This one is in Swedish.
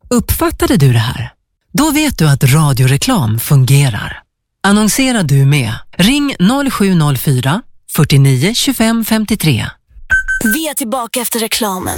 Uppfattade du det här? Då vet du att radioreklam fungerar. Annonserar du med? Ring 0704 49 25 53. Vi är tillbaka efter reklamen.